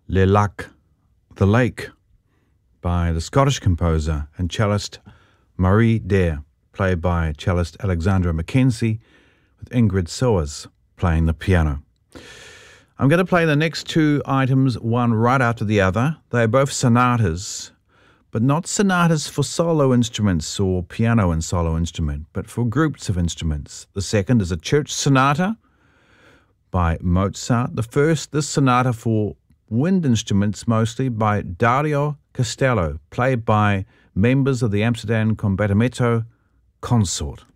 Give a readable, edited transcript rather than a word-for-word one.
Le Lac, The Lake, by the Scottish composer and cellist Marie Dare, played by cellist Alexandra Mackenzie, with Ingrid Soers playing the piano. I'm going to play the next two items one right after the other. They are both sonatas, but not sonatas for solo instruments or piano and solo instrument, but for groups of instruments. The second is a church sonata by Mozart. The first, this sonata for wind instruments mostly, by Dario Castello, played by members of the Amsterdam Combattimento Consort.